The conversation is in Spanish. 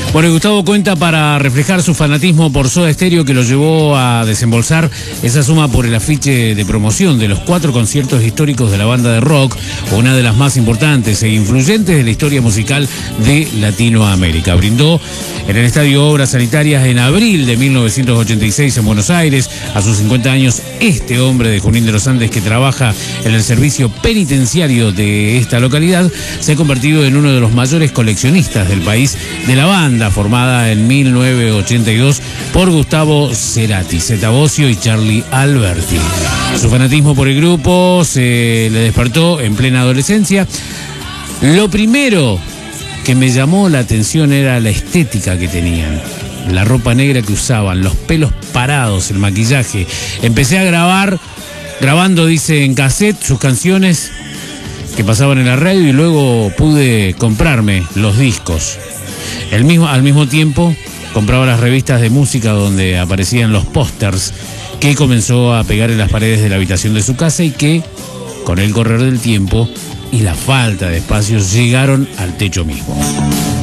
Bueno, Gustavo cuenta para reflejar su fanatismo por Soda Stereo que lo llevó a desembolsar esa suma por el afiche de promoción de los 4 conciertos históricos de la banda de rock, una de las más importantes e influyentes de la historia musical de Latinoamérica. Brindó en el Estadio Obras Sanitarias en abril de 1986 en Buenos Aires. A sus 50 años, este hombre de Junín de los Andes, que trabaja en el servicio penitenciario de esta localidad, se ha convertido en uno de los mayores coleccionistas del país de la banda, formada en 1982 por Gustavo Cerati, Zeta Bosio y Charlie Alberti. Su fanatismo por el grupo se le despertó en plena adolescencia. Lo primero que me llamó la atención era la estética que tenían, la ropa negra que usaban, los pelos parados, el maquillaje. Empecé a grabando, dice, en cassette sus canciones que pasaban en la radio, y luego pude comprarme los discos. Al mismo tiempo compraba las revistas de música donde aparecían los pósters que comenzó a pegar en las paredes de la habitación de su casa, y que, con el correr del tiempo y la falta de espacios, llegaron al techo mismo.